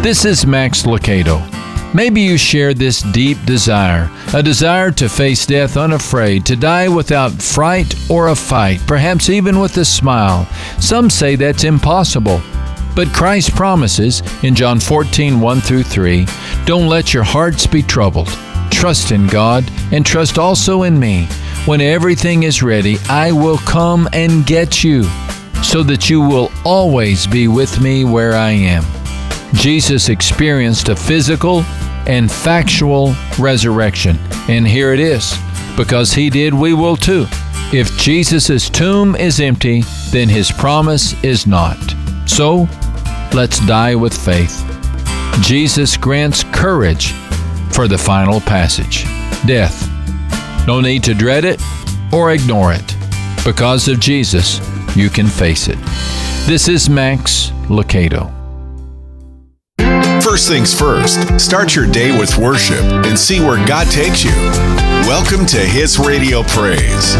This is Max Lucado. Maybe you share this deep desire, a desire to face death unafraid, to die without fright or a fight, perhaps even with a smile. Some say that's impossible. But Christ promises in John 14, 1-3, "Don't let your hearts be troubled. Trust in God and trust also in me. When everything is ready, I will come and get you, so that you will always be with me where I am." Jesus experienced a physical and factual resurrection. And here it is. Because He did, we will too. If Jesus' tomb is empty, then His promise is not. So, let's die with faith. Jesus grants courage for the final passage, death. No need to dread it or ignore it. Because of Jesus, you can face it. This is Max Lucado. First things first, start your day with worship and see where God takes you. Welcome to His Radio Praise.